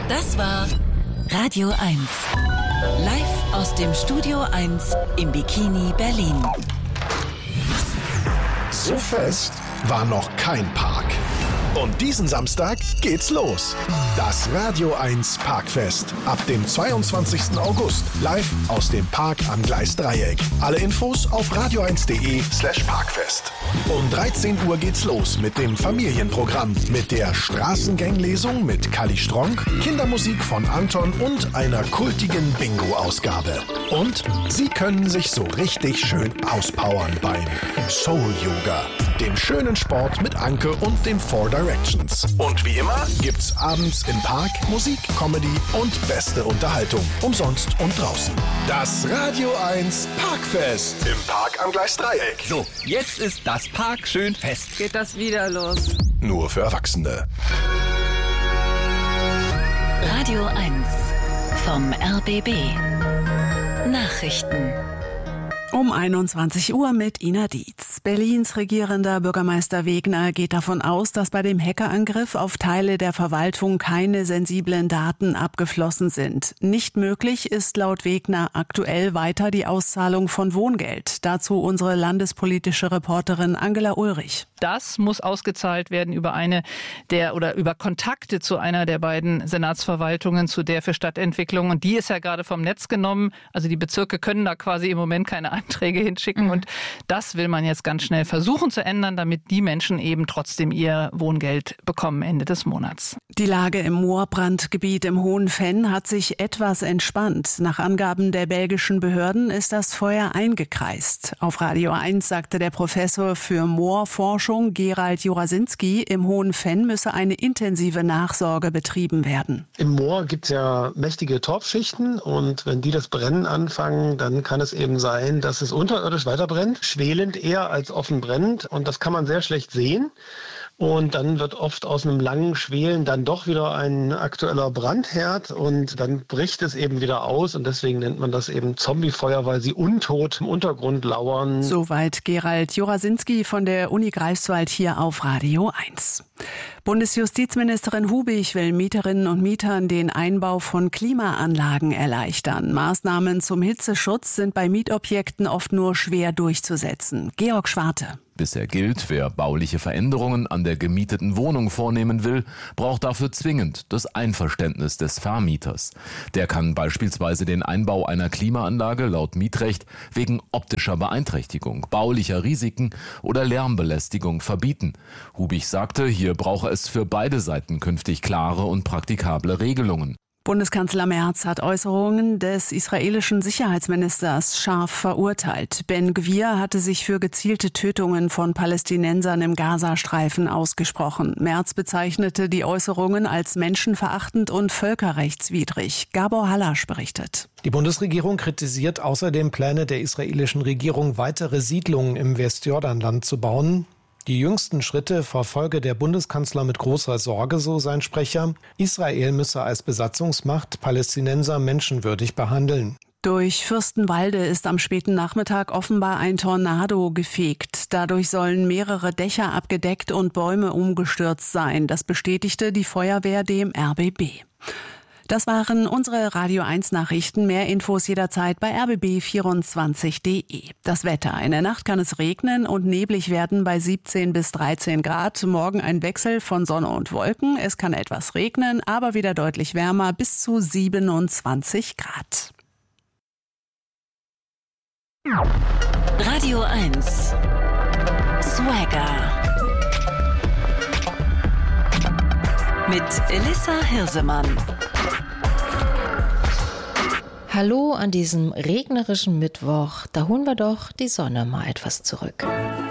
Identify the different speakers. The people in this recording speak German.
Speaker 1: Das war Radio 1. Live aus dem Studio 1 im Bikini Berlin.
Speaker 2: So fest war noch kein Park. Und diesen Samstag geht's los. Das Radio 1 Parkfest. Ab dem 22. August. Live aus dem Park am Gleisdreieck. Alle Infos auf radio1.de/parkfest. Um 13 Uhr geht's los mit dem Familienprogramm. Mit der Straßengang-Lesung mit Kalli Stronk, Kindermusik von Anton und einer kultigen Bingo-Ausgabe. Und Sie können sich so richtig schön auspowern beim Soul Yoga. Dem schönen Sport mit Anke und den Four Directions. Und wie immer gibt's abends im Park Musik, Comedy und beste Unterhaltung. Umsonst und draußen. Das Radio 1 Parkfest. Im Park am Gleisdreieck.
Speaker 3: So, jetzt ist das Park schön fest.
Speaker 4: Geht das wieder los?
Speaker 2: Nur für Erwachsene.
Speaker 1: Radio 1 vom RBB. Nachrichten.
Speaker 4: Um 21 Uhr mit Ina Dietz. Berlins regierender Bürgermeister Wegner geht davon aus, dass bei dem Hackerangriff auf Teile der Verwaltung keine sensiblen Daten abgeflossen sind. Nicht möglich ist laut Wegner aktuell weiter die Auszahlung von Wohngeld. Dazu unsere landespolitische Reporterin Angela Ulrich.
Speaker 5: Das muss ausgezahlt werden über über Kontakte zu einer der beiden Senatsverwaltungen, zu der für Stadtentwicklung. Und die ist ja gerade vom Netz genommen. Also die Bezirke können da quasi im Moment keine Anträge hinschicken. Und das will man jetzt ganz schnell versuchen zu ändern, damit die Menschen eben trotzdem ihr Wohngeld bekommen Ende des Monats.
Speaker 4: Die Lage im Moorbrandgebiet im Hohen Venn hat sich etwas entspannt. Nach Angaben der belgischen Behörden ist das Feuer eingekreist. Auf Radio 1 sagte der Professor für Moorforschung Gerald Jurasinski, im Hohen Venn müsse eine intensive Nachsorge betrieben werden.
Speaker 6: Im Moor gibt es ja mächtige Torfschichten und wenn die das Brennen anfangen, dann kann es eben sein, dass es unterirdisch weiter brennt, schwelend eher als offen brennend und das kann man sehr schlecht sehen. Und dann wird oft aus einem langen Schwelen dann doch wieder ein aktueller Brandherd und dann bricht es eben wieder aus und deswegen nennt man das eben Zombiefeuer, weil sie untot im Untergrund lauern.
Speaker 4: Soweit Gerald Jurasinski von der Uni Greifswald hier auf Radio 1. Bundesjustizministerin Hubig will Mieterinnen und Mietern den Einbau von Klimaanlagen erleichtern. Maßnahmen zum Hitzeschutz sind bei Mietobjekten oft nur schwer durchzusetzen. Georg Schwarte.
Speaker 7: Bisher gilt, wer bauliche Veränderungen an der gemieteten Wohnung vornehmen will, braucht dafür zwingend das Einverständnis des Vermieters. Der kann beispielsweise den Einbau einer Klimaanlage laut Mietrecht wegen optischer Beeinträchtigung, baulicher Risiken oder Lärmbelästigung verbieten. Hubig sagte, hier brauche es für beide Seiten künftig klare und praktikable Regelungen.
Speaker 4: Bundeskanzler Merz hat Äußerungen des israelischen Sicherheitsministers scharf verurteilt. Ben-Gvir hatte sich für gezielte Tötungen von Palästinensern im Gazastreifen ausgesprochen. Merz bezeichnete die Äußerungen als menschenverachtend und völkerrechtswidrig. Gabor Hallasch berichtet.
Speaker 8: Die Bundesregierung kritisiert außerdem Pläne der israelischen Regierung, weitere Siedlungen im Westjordanland zu bauen. Die jüngsten Schritte verfolge der Bundeskanzler mit großer Sorge, so sein Sprecher. Israel müsse als Besatzungsmacht Palästinenser menschenwürdig behandeln.
Speaker 4: Durch Fürstenwalde ist am späten Nachmittag offenbar ein Tornado gefegt. Dadurch sollen mehrere Dächer abgedeckt und Bäume umgestürzt sein. Das bestätigte die Feuerwehr dem RBB. Das waren unsere Radio 1 Nachrichten. Mehr Infos jederzeit bei rbb24.de. Das Wetter. In der Nacht kann es regnen und neblig werden bei 17 bis 13 Grad. Morgen ein Wechsel von Sonne und Wolken. Es kann etwas regnen, aber wieder deutlich wärmer bis zu 27 Grad.
Speaker 1: Radio 1 Swagger mit Elissa Hirsemann.
Speaker 9: Hallo an diesem regnerischen Mittwoch, da holen wir doch die Sonne mal etwas zurück.